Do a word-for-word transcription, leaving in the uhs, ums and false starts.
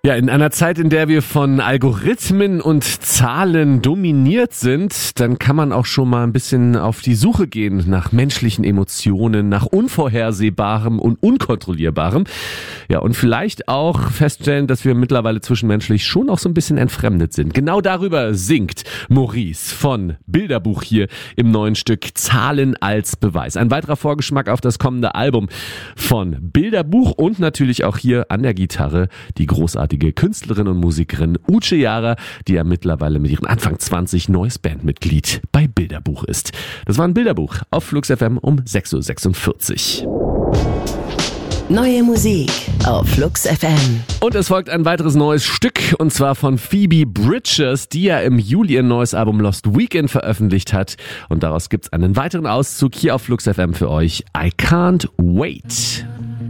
Ja, in einer Zeit, in der wir von Algorithmen und Zahlen dominiert sind, dann kann man auch schon mal ein bisschen auf die Suche gehen nach menschlichen Emotionen, nach Unvorhersehbarem und Unkontrollierbarem. Ja, und vielleicht auch feststellen, dass wir mittlerweile zwischenmenschlich schon auch so ein bisschen entfremdet sind. Genau darüber singt Maurice von Bilderbuch hier im neuen Stück Zahlen als Beweis. Ein weiterer Vorgeschmack auf das kommende Album von Bilderbuch und natürlich auch hier an der Gitarre die großartige Künstlerin und Musikerin Uche Jara, die ja mittlerweile mit ihren Anfang zwanzig neues Bandmitglied bei Bilderbuch ist. Das war ein Bilderbuch auf Flux F M um sechs Uhr sechsundvierzig. Neue Musik auf Flux F M. Und es folgt ein weiteres neues Stück, und zwar von Phoebe Bridgers, die ja im Juli ihr neues Album Lost Weekend veröffentlicht hat. Und daraus gibt's einen weiteren Auszug hier auf Flux F M für euch. I Can't Wait.